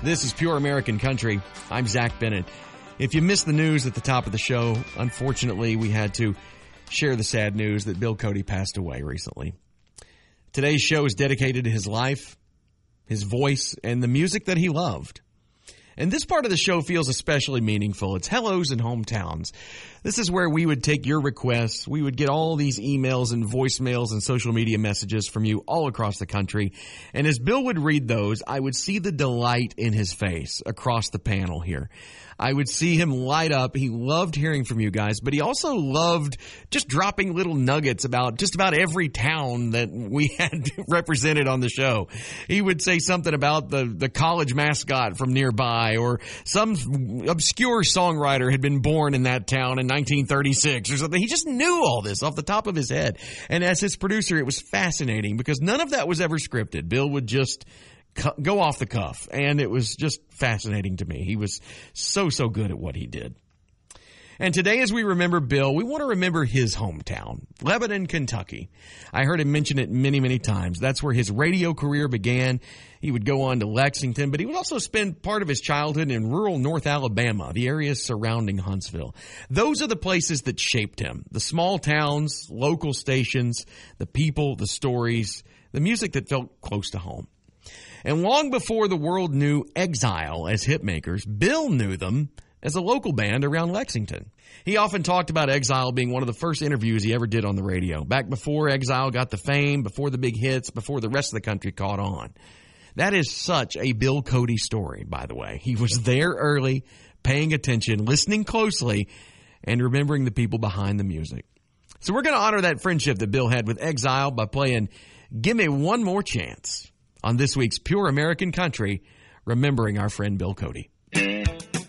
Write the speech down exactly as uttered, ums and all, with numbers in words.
This is Pure American Country. I'm Zach Bennett. If you missed the news at the top of the show, unfortunately, we had to share the sad news that Bill Cody passed away recently. Today's show is dedicated to his life, his voice, and the music that he loved. And this part of the show feels especially meaningful. It's Hellos and Hometowns. This is where we would take your requests. We would get all these emails and voicemails and social media messages from you all across the country. And as Bill would read those, I would see the delight in his face across the panel here. I would see him light up. He loved hearing from you guys, but he also loved just dropping little nuggets about just about every town that we had represented on the show. He would say something about the, the college mascot from nearby, or some obscure songwriter had been born in that town in nineteen thirty-six or something. He just knew all this off the top of his head. And as his producer, it was fascinating because none of that was ever scripted. Bill would just go off the cuff, and it was just fascinating to me. He was so, so good at what he did. And today, as we remember Bill, we want to remember his hometown, Lebanon, Kentucky. I heard him mention it many, many times. That's where his radio career began. He would go on to Lexington, but he would also spend part of his childhood in rural North Alabama, the areas surrounding Huntsville. Those are the places that shaped him. The small towns, local stations, the people, the stories, the music that felt close to home. And long before the world knew Exile as hitmakers, Bill knew them as a local band around Lexington. He often talked about Exile being one of the first interviews he ever did on the radio, back before Exile got the fame, before the big hits, before the rest of the country caught on. That is such a Bill Cody story, by the way. He was there early, paying attention, listening closely, and remembering the people behind the music. So we're going to honor that friendship that Bill had with Exile by playing Give Me One More Chance on this week's Pure American Country, remembering our friend Bill Cody.